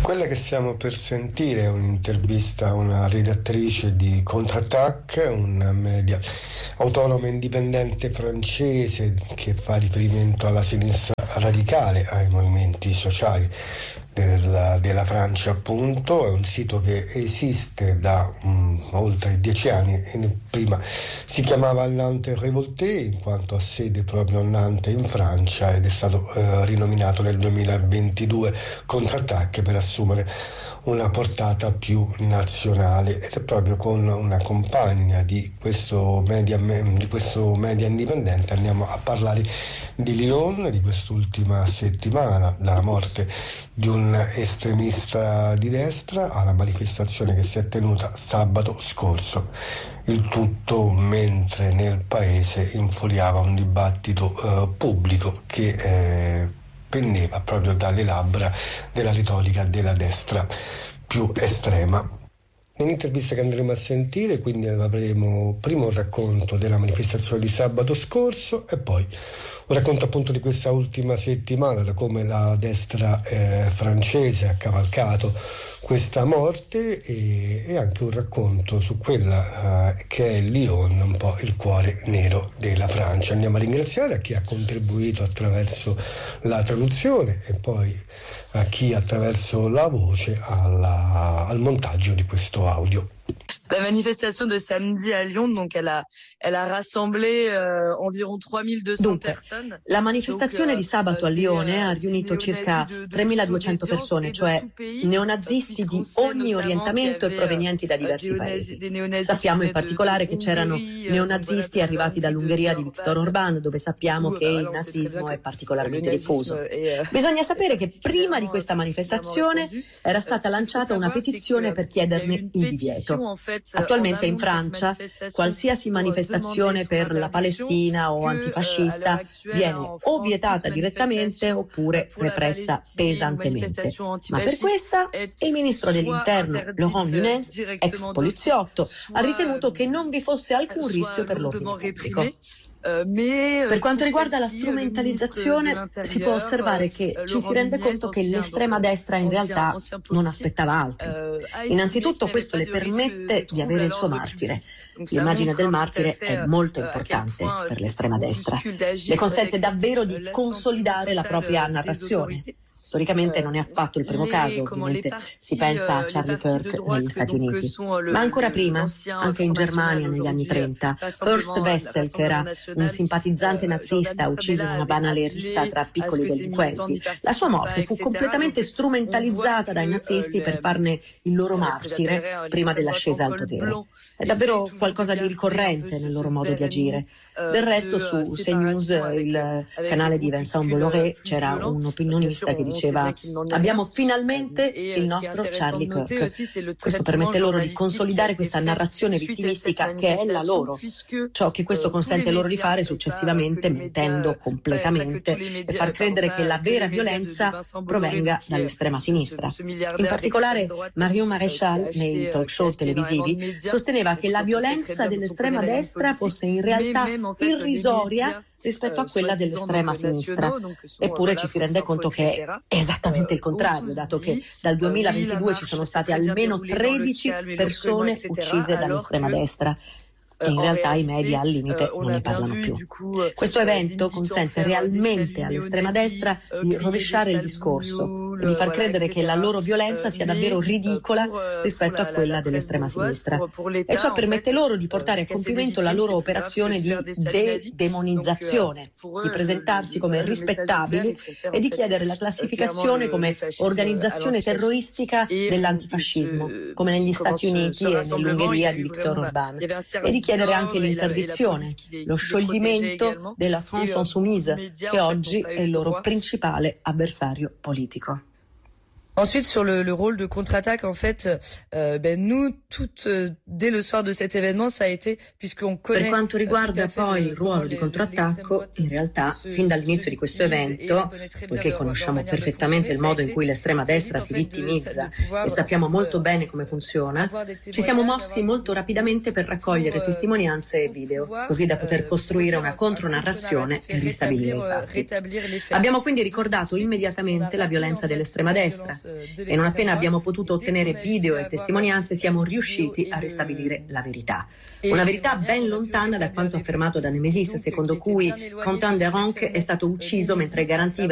Quella che stiamo per sentire è un'intervista a una redattrice di Contre-Attaque, una media autonoma indipendente francese che fa riferimento alla sinistra radicale, ai movimenti sociali della Francia, appunto. È un sito che esiste da oltre 10 anni e prima si chiamava Nantes Révolté in quanto ha sede proprio a Nantes in Francia, ed è stato rinominato nel 2022 Contre-Attaque per assumere una portata più nazionale, ed è proprio con una compagna di questo media indipendente andiamo a parlare di Lyon, di quest'ultima settimana, dalla morte di un estremista di destra alla manifestazione che si è tenuta sabato scorso. Il tutto mentre nel paese infuriava un dibattito pubblico che pendeva proprio dalle labbra della retorica della destra più estrema. Nell'intervista che andremo a sentire, quindi, avremo prima un racconto della manifestazione di sabato scorso e poi un racconto appunto di questa ultima settimana, da come la destra francese ha cavalcato questa morte, e anche un racconto su quella che è Lyon, un po' il cuore nero della Francia. Andiamo a ringraziare a chi ha contribuito attraverso la traduzione e poi a chi attraverso la voce al montaggio di questo audio. La manifestation de samedi à Lyon, donc elle a rassemblé environ 3200 personnes. La manifestazione di sabato a Lione ha riunito circa 3200 persone, cioè neonazisti di ogni orientamento e provenienti da diversi paesi. Sappiamo in particolare che c'erano neonazisti arrivati dall'Ungheria di Viktor Orbán, dove sappiamo che il nazismo è particolarmente diffuso. Bisogna sapere che prima di questa manifestazione era stata lanciata una petizione per chiederne il divieto. Attualmente in Francia qualsiasi manifestazione per la Palestina o antifascista viene o vietata direttamente oppure repressa pesantemente. Ma per questa il ministro dell'Interno, Laurent Nunez, ex poliziotto, ha ritenuto che non vi fosse alcun rischio per l'ordine pubblico. Per quanto riguarda la strumentalizzazione, si può osservare che ci si rende conto che l'estrema destra in realtà non aspettava altro. Innanzitutto questo le permette di avere il suo martire. L'immagine del martire è molto importante per l'estrema destra. Le consente davvero di consolidare la propria narrazione. Storicamente non è affatto il primo caso, ovviamente si pensa a Charlie Kirk negli Stati Uniti, ma ancora prima, anche in Germania negli anni 30, Horst Wessel, che era un simpatizzante nazista ucciso in una banale rissa tra piccoli delinquenti, la sua morte fu completamente strumentalizzata dai nazisti per farne il loro martire prima dell'ascesa al potere. È davvero qualcosa di ricorrente nel loro modo di agire. Del resto su CNews, il canale di Vincent Bolloré, c'era un opinionista che diceva: abbiamo finalmente il nostro Charlie Kirk. Questo permette loro di consolidare questa narrazione vittimistica che è la loro, ciò che questo consente loro di fare successivamente mentendo completamente e far credere che la vera violenza provenga dall'estrema sinistra. In particolare Marion Maréchal nei talk show televisivi sosteneva che la violenza dell'estrema destra fosse in realtà irrisoria rispetto a quella dell'estrema sinistra. Eppure ci si rende conto che è esattamente il contrario, dato che dal 2022 ci sono state almeno 13 persone uccise dall'estrema destra. E in realtà i media al limite non ne parlano più. Questo evento consente realmente all'estrema destra di rovesciare il discorso e di far credere che la loro violenza sia davvero ridicola rispetto a quella dell'estrema sinistra. E ciò permette loro di portare a compimento la loro operazione di demonizzazione, di presentarsi come rispettabili e di chiedere la classificazione come organizzazione terroristica dell'antifascismo, come negli Stati Uniti e nell'Ungheria di Viktor Orbán, e di chiedere anche l'interdizione, lo scioglimento della France Insoumise, che oggi è il loro principale avversario politico. Ensuite, sur le rôle de contre-attaque, en fait, nous, dès le soir de cet événement, ça a été, puisqu'on connaît... Per quanto riguarda poi il ruolo di contrattacco, in realtà, fin dall'inizio di questo evento, poiché conosciamo perfettamente il modo in cui l'estrema destra si vittimizza e sappiamo molto bene come funziona, ci siamo mossi molto rapidamente per raccogliere testimonianze e video, così da poter costruire una contronarrazione e ristabilire i fatti. Abbiamo quindi ricordato immediatamente la violenza dell'estrema destra, e non appena abbiamo potuto ottenere video e testimonianze siamo riusciti a ristabilire la verità. Una verità ben lontana da quanto affermato da Nemesis, secondo cui Quentin Deronck è stato ucciso mentre garantiva